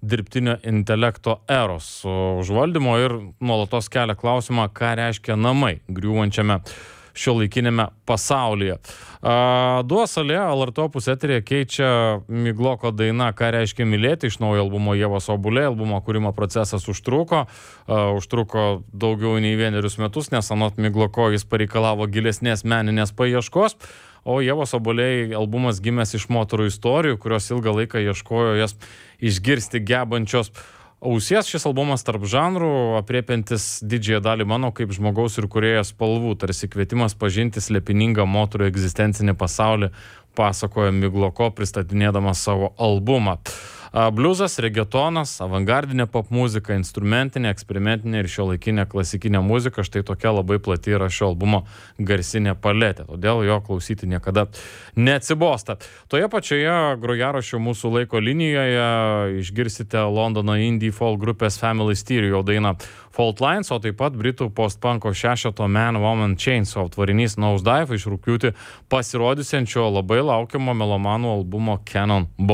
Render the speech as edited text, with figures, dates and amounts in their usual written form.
dirbtinio intelekto eros užvaldymo ir nuolatos kelia klausimą, ką reiškia namai griūvančiame šiuolaikinėme pasaulyje. Dua Salė LRT Opus eteryje keičia Migloko daina Ką reiškia mylėti iš naujo albumo Ievos Obuoliai. Albumo kūrimo procesas užtruko daugiau nei 1 metus, nes anot Migloko jis pareikalavo gilesnės meninės paieškos, o Ievos Obuoliai albumas gimęs iš moterų istorijų, kurios ilgą laiką ieškojo jas išgirsti gebančios ausies. Šis albumas tarp žanrų, apriepiantis didžiąją dalį mano kaip žmogaus ir kūrėjo spalvų, tarsi kvietimas pažinti slėpiningą moterų egzistencinį pasaulį, pasakoja Migloko pristatinėdamas savo albumą. Bliuzas, regetonas, avangardinė popmuzika, instrumentinė, eksperimentinė ir šiuolaikinė klasikinė muzika, štai tokia labai plati yra šio albumo garsinė paletė, todėl jo klausyti niekada neatsibosta. Toje pačioje grojaraščio mūsų laiko linijoje išgirsite Londono indie folk grupės Family Stereo dainą Fault Lines, o taip pat britų post-punko šešeto Man, Woman, Chainsaw tvarinys Nosedive iš rugpjūtį pasirodysiančio labai laukiamo melomanų albumo Cannonball.